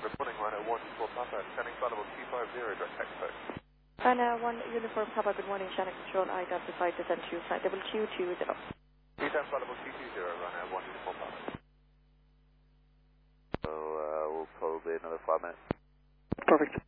Good morning, Rhino 1 Uniform Papa, sending Flight Level 250, direct expo. Rhino 1 Uniform Papa, good morning, Shannon Control, I identified to send you flight level 220. Detail Flight Level 220, Rhino 1 Uniform Papa. So, we'll probably another 5 minutes. Perfect.